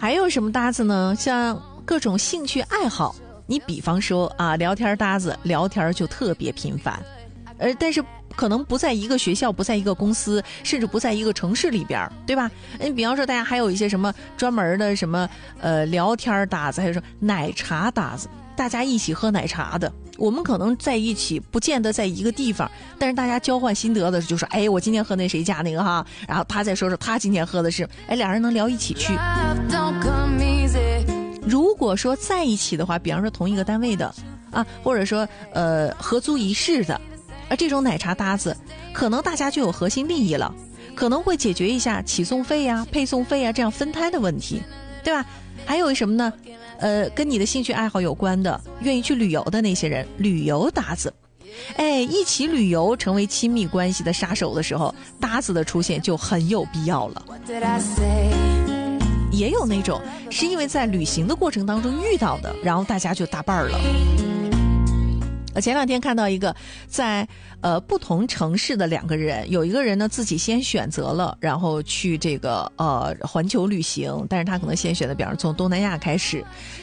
还有什么搭子呢？像各种兴趣爱好，你比方说啊，聊天搭子聊天就特别频繁，但是可能不在一个学校，不在一个公司，甚至不在一个城市里边，对吧？你比方说大家还有一些什么专门的什么聊天搭子，还有说奶茶搭子，大家一起喝奶茶的。我们可能在一起不见得在一个地方，但是大家交换心得的就是哎，我今天喝那谁家那个哈，然后他再说说他今天喝的是，哎，俩人能聊一起去。如果说在一起的话，比方说同一个单位的啊，或者说合租一室的，这种奶茶搭子可能大家就有核心利益了，可能会解决一下起送费呀、配送费呀这样分摊的问题，对吧？还有什么呢？跟你的兴趣爱好有关的，愿意去旅游的那些人，旅游搭子。哎，一起旅游成为亲密关系的杀手的时候，搭子的出现就很有必要了。也有那种是因为在旅行的过程当中遇到的，然后大家就搭伴儿了。前两天看到一个在不同城市的两个人，有一个人呢自己先选择了，然后去这个环球旅行，但是他可能先选的比方从东南亚开始，